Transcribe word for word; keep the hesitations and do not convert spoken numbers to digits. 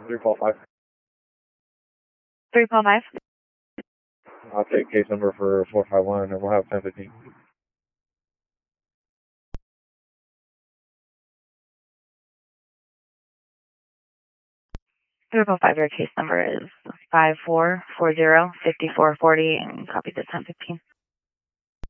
three Paul five. three Paul five. I'll take case number for four five one, and we'll have ten fifteen. three Paul five, your case number is five four four zero five four four zero, and copy the ten fifteen.